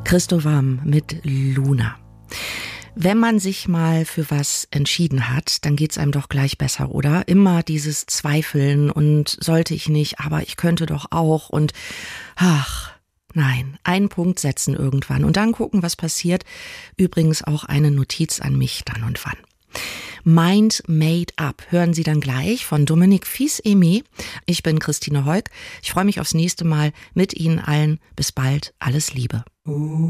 Christo Wam mit Luna. Wenn man sich mal für was entschieden hat, dann geht's einem doch gleich besser, oder? Immer dieses Zweifeln und sollte ich nicht, aber ich könnte doch auch und nein, einen Punkt setzen irgendwann und dann gucken, was passiert. Übrigens auch eine Notiz an mich dann und wann. Mind Made Up hören Sie dann gleich von Dominique Fils-Aimé. Ich bin Christine Heuk. Ich freue mich aufs nächste Mal mit Ihnen allen. Bis bald. Alles Liebe.